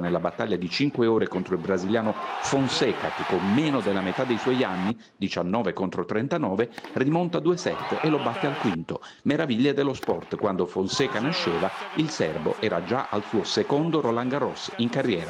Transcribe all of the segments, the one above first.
nella battaglia di 5 ore contro il brasiliano Fonseca, che con meno della metà dei suoi anni, 19 contro 39, rimonta 2 set e lo batte al quinto. Meraviglie dello sport: quando Fonseca nasceva, il serbo era già al suo secondo Roland Garros in carriera.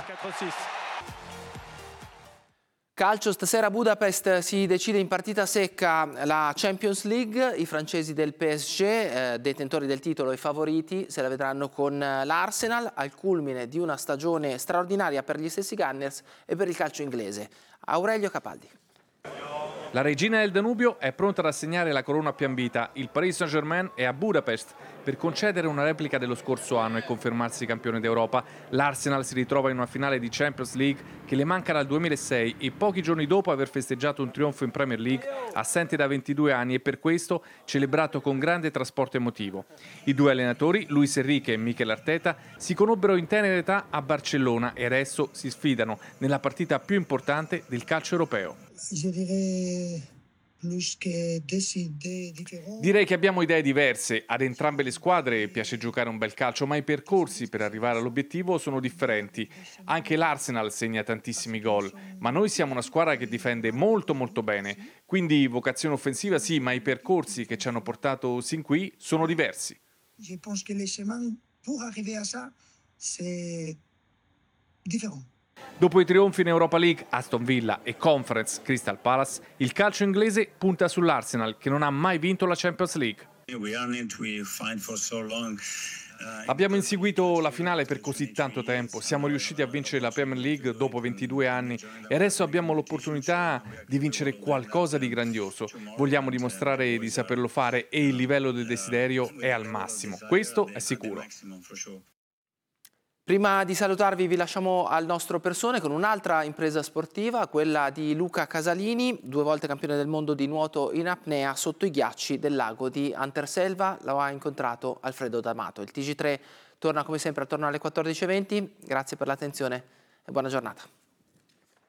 Calcio, stasera a Budapest si decide in partita secca la Champions League. I francesi del PSG, detentori del titolo e favoriti, se la vedranno con l'Arsenal al culmine di una stagione straordinaria per gli stessi Gunners e per il calcio inglese. Aurelio Capaldi. La regina del Danubio è pronta ad assegnare la corona più ambita. Il Paris Saint-Germain è a Budapest per concedere una replica dello scorso anno e confermarsi campione d'Europa. L'Arsenal si ritrova in una finale di Champions League che le manca dal 2006 e pochi giorni dopo aver festeggiato un trionfo in Premier League, assente da 22 anni e per questo celebrato con grande trasporto emotivo. I due allenatori, Luis Enrique e Mikel Arteta, si conobbero in tenera età a Barcellona e adesso si sfidano nella partita più importante del calcio europeo. Direi che abbiamo idee diverse. Ad entrambe le squadre piace giocare un bel calcio, ma i percorsi per arrivare all'obiettivo sono differenti. Anche l'Arsenal segna tantissimi gol, ma noi siamo una squadra che difende molto bene. Quindi vocazione offensiva sì, ma i percorsi che ci hanno portato sin qui sono diversi. Je pense que les chemins pour arriver à ça, c'est différent. Dopo i trionfi in Europa League, Aston Villa e Conference Crystal Palace, il calcio inglese punta sull'Arsenal, che non ha mai vinto la Champions League. Abbiamo inseguito la finale per così tanto tempo, siamo riusciti a vincere la Premier League dopo 22 anni e adesso abbiamo l'opportunità di vincere qualcosa di grandioso. Vogliamo dimostrare di saperlo fare e il livello del desiderio è al massimo, questo è sicuro. Prima di salutarvi vi lasciamo al nostro persone con un'altra impresa sportiva, quella di Luca Casalini, 2 volte campione del mondo di nuoto in apnea sotto i ghiacci del lago di Anterselva. Lo ha incontrato Alfredo D'Amato. Il TG3 torna come sempre attorno alle 14:20. Grazie per l'attenzione e buona giornata.